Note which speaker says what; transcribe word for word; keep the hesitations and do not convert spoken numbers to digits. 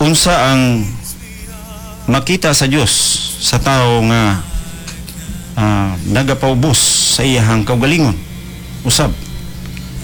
Speaker 1: unsa ang makita sa Dios sa tao nga ah, nagapaubos sa iyahang kaugalingon usab